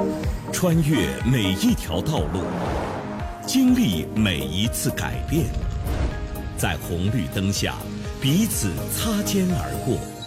穿越每一条道路，经历每一次改变，在红绿灯下彼此擦肩而过，